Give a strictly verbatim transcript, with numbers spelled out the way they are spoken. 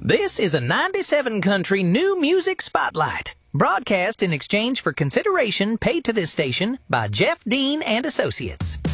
This is a ninety-seven Country New Music Spotlight, broadcast in exchange for consideration paid to this station by Jeff Dean and Associates.